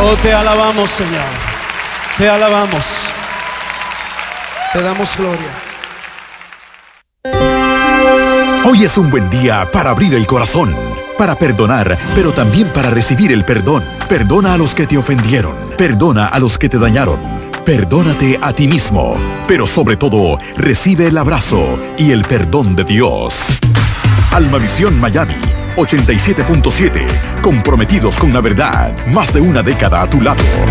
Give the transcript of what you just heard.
Oh, te alabamos, Señor. Te alabamos. Te damos gloria. Hoy es un buen día para abrir el corazón, para perdonar, pero también para recibir el perdón. Perdona a los que te ofendieron. Perdona a los que te dañaron. Perdónate a ti mismo. Pero sobre todo, recibe el abrazo y el perdón de Dios. Almavisión Miami 87.7. Comprometidos con la verdad. Más de una década a tu lado.